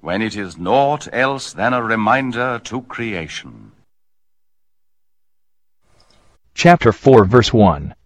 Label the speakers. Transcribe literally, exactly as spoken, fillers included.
Speaker 1: when it is naught else than a reminder to creation.
Speaker 2: Chapter four, verse one.